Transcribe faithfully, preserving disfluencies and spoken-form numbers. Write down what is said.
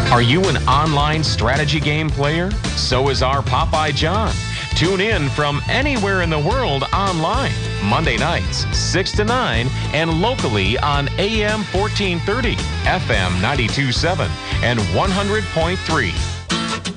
Are you an online strategy game player? So is our Popeye John. Tune in from anywhere in the world online, Monday nights, six to nine, and locally on A M fourteen thirty, F M ninety-two point seven, and one hundred point three.